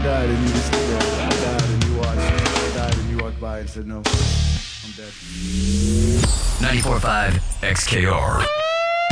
died and you just stood there. I died and you watched. I died and you walked by and said, no, I'm dead. 94.5 XKR.